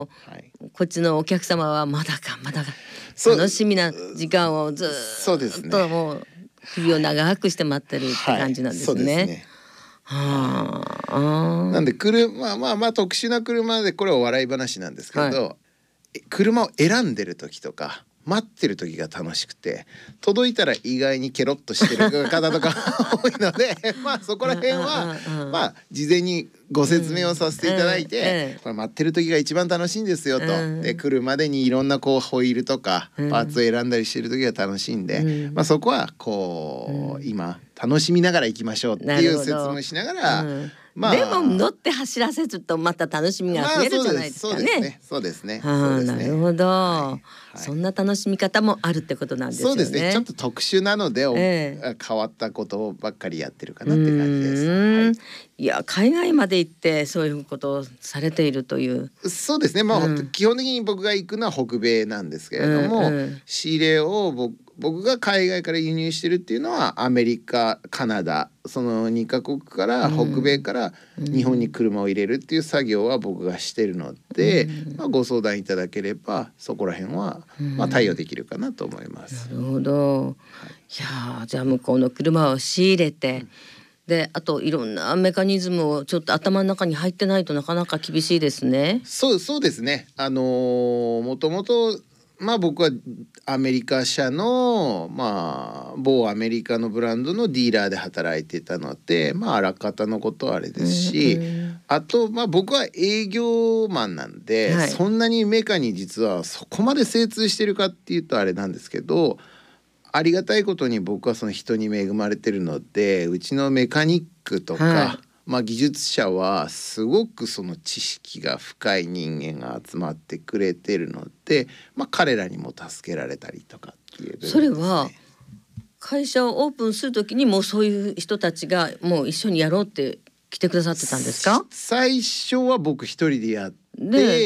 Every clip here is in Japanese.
はい、 こっちのお客様はまだか楽しみな時間をずっともう首を長くして待ってるって感じなんですね。 そうですね。なんで特殊な車で、これは笑い話なんですけど、車を選んでる時とか待ってる時が楽しくて、届いたら意外にケロッとしてる方とか多いのでそこら辺は事前にご説明をさせていただいて、待ってる時が一番楽しいんですよと、で来るまでにいろんなホイールとかパーツを選んだりしてる時が楽しいんで、そこは今楽しみながら行きましょうっていう説明しながら、 でも乗って走らせるとまた楽しみが増えるじゃないですかね。 そうですね。 なるほど。そんな楽しみ方もあるってことなんですよね。 そうですね。ちょっと特殊なので、変わったことばっかりやってるかなって感じです。 いや、海外まで行ってそういうことをされているという。 そうですね。基本的に僕が行くのは北米なんですけれども、仕入れを僕が海外から輸入してるっていうのはアメリカ、カナダ、その2カ国から北米から日本に車を入れるっていう作業は僕がしてるので、ご相談いただければそこら辺は対応できるかなと思います。 なるほど。いや、じゃあ向こうの車を仕入れて、であといろんなメカニズムをちょっと頭の中に入ってないとなかなか厳しいですね。 そうですね。もともと僕はアメリカ車の某アメリカのブランドのディーラーで働いてたので、あらかたのことはあれですし、あと僕は営業マンなんで、そんなにメカに実はそこまで精通してるかっていうとあれなんですけど、ありがたいことに僕はその人に恵まれてるので、うちのメカニックとか、技術者はすごくその知識が深い人間が集まってくれてるので、彼らにも助けられたりとかっていう部分ですね。 それは会社をオープンするときにもうそういう人たちがもう一緒にやろうって来てくださってたんですか？ 最初は僕一人でやって、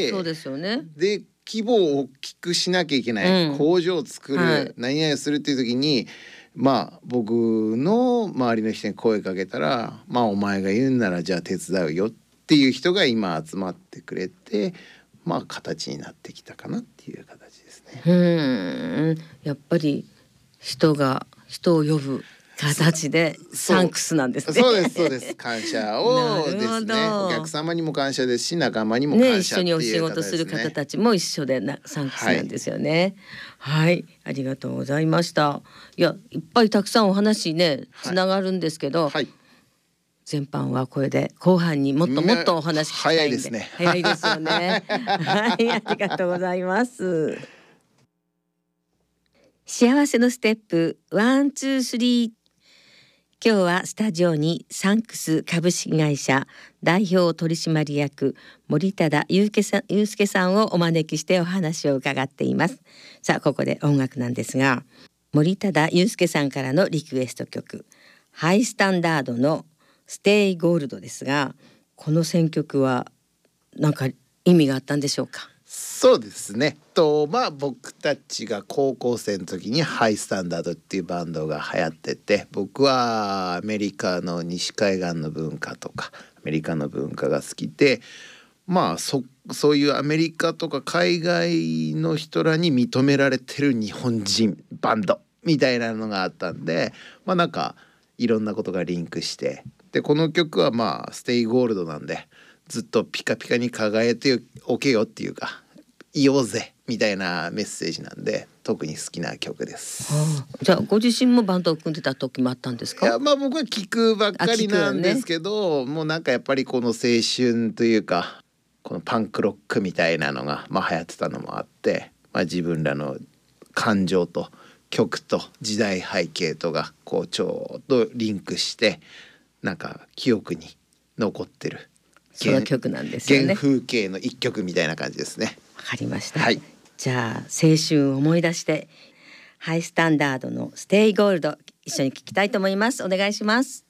そうですよね。 で規模を大きくしなきゃいけない、工場を作る、何々をするっていう時に僕の周りの人に声かけたら、お前が言うんならじゃあ手伝うよっていう人が今集まってくれて、形になってきたかなっていう形ですね。 やっぱり人を呼ぶ形でサンクスなんですね。 そうです感謝をですね。お客様にも感謝ですし、仲間にも感謝っていう形ですね。 一緒にお仕事する方たちも一緒でサンクスなんですよね。はい、ありがとうございました。いや、いっぱいたくさんお話ねつながるんですけど、前半はこれで、後半にもっともっとお話聞きたいんで。 早いですね。 早いですよね。はい、ありがとうございます。幸せのステップ1、2、3。今日はスタジオにサンクス株式会社代表取締役森忠祐介さんをお招きしてお話を伺っています。さあ、ここで音楽なんですが、森忠祐介さんからのリクエスト曲、ハイスタンダードのステイゴールドですが、この選曲は何か意味があったんでしょうか？ そうですね。僕たちが高校生の時にハイスタンダードっていうバンドが流行ってて、僕はアメリカの西海岸の文化とかアメリカの文化が好きで、そういうアメリカとか海外の人らに認められてる日本人バンドみたいなのがあったんで、なんかいろんなことがリンクして、でこの曲はステイゴールドなんで、ずっとピカピカに輝いておけよっていうか、いようぜみたいなメッセージなんで、特に好きな曲です。 じゃあご自身もバンドを組んでた時もあったんですか？ いや、僕は聞くばっかりなんですけど、もうなんかやっぱりこの青春というか、このパンクロックみたいなのが流行ってたのもあって、自分らの感情と曲と時代背景とがちょうどリンクして、なんか記憶に残ってるその曲なんですよね。 原風景の一曲みたいな感じですね。 わかりました。じゃあ青春を思い出してハイスタンダードのステイゴールド一緒に聴きたいと思います。お願いします。